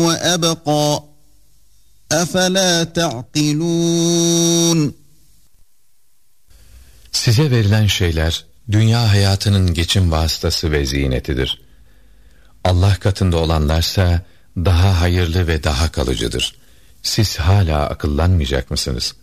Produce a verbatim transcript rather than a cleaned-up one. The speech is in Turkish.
وأبقى أفلا تعقلون. Size verilen şeyler dünya hayatının geçim vasıtası ve ziynetidir. Allah katında olanlarsa daha hayırlı ve daha kalıcıdır. Siz hala akıllanmayacak mısınız?